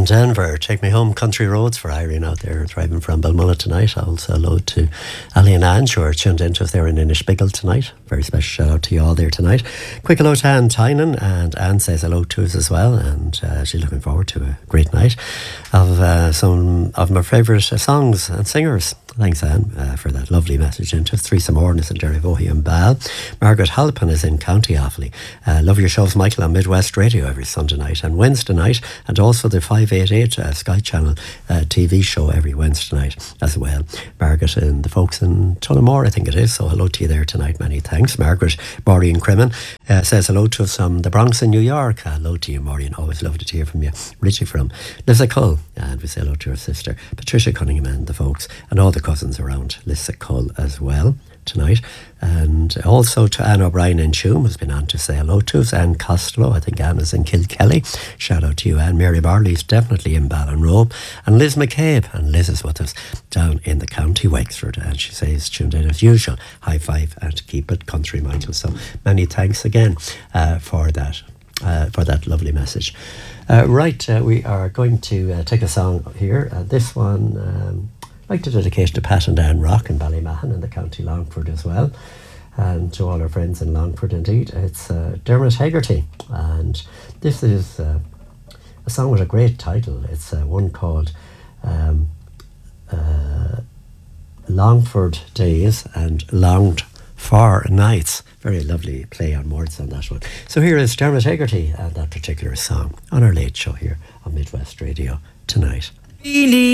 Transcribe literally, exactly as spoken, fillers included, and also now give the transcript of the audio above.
Denver. Take me home, country roads for Irene out there driving from Balmulla tonight. Also hello to Ali and Ange who are tuned into us there in Inishbiggle tonight. Very special shout out to you all there tonight. Quick hello to Anne Tynan, and Anne says hello to us as well, and uh, she's looking forward to a great night of uh, some of my favourite uh, songs and singers. Thanks, Anne, uh, for that lovely message into us. Teresa Mornis and Jerry Vohey and Bal. Margaret Halpin is in County Offaly. Uh, love your shows, Michael, on Midwest Radio every Sunday night and Wednesday night, and also the five eighty-eight uh, Sky Channel uh, T V show every Wednesday night as well. Margaret and the folks in Tullamore, I think it is, so hello to you there tonight. Many thanks. Margaret, Maureen Crimmon uh, says hello to us from the Bronx in New York. Hello to you, Maureen. Always lovely to hear from you. Richie from Lissacull, and we say hello to her sister Patricia Cunningham and the folks and all the cousins around Lissacull as well tonight. And also to Anne O'Brien in Tuam, who's been on to say hello to us. Anne Costello, I think Anne is in Kilkelly. Shout out to you, Anne. Mary Barley's definitely in Ballinrobe. And Liz McCabe, and Liz is with us down in the County Wexford, and she says tuned in as usual. High five and keep it country, Michael. So many thanks again uh, for that uh, for that lovely message. Uh, right, uh, we are going to uh, take a song here. Uh, this one um, I'd like to dedicate to Pat and Anne Rock in Ballymahan in the County Longford as well, and to all our friends in Longford indeed. It's uh, Dermot Hegarty, and this is uh, a song with a great title. It's uh, one called um, uh, Longford Days and Longed For Nights. Very lovely play on words on that one. So here is Dermot Hegarty and that particular song on our late show here on Midwest Radio tonight.